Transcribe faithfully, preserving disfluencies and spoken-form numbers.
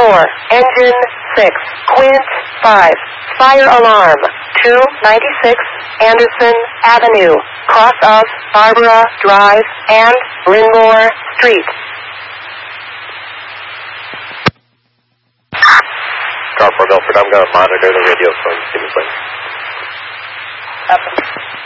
four, engine six, Quint five, fire alarm, two ninety-six, Anderson Avenue, cross of Barbara Drive and Linmore Street. Car four Milford, I'm going to monitor the radio phone. Give me a second. Up.